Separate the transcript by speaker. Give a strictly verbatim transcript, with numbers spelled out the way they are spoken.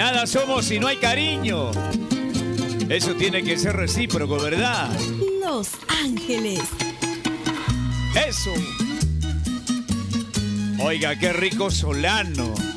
Speaker 1: Nada somos si no hay cariño. Eso tiene que ser recíproco, ¿verdad?
Speaker 2: Los Ángeles.
Speaker 1: Eso. Oiga, qué rico Solano.